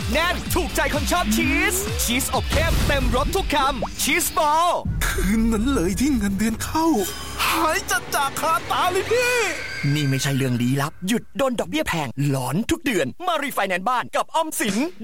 แน่นถูกใจคนชอบชีสอบเข้มเต็มรสทุกคำชีสบอลคืนนั้นเลยที่เงินเดือนเข้าหายจากคาตาเลยพี่นี่ไม่ใช่เรื่องลี้ลับหยุดโดนดอกเบี้ยแพงหลอนทุกเดือนมารีไฟแนนซ์บ้านกับออมสิน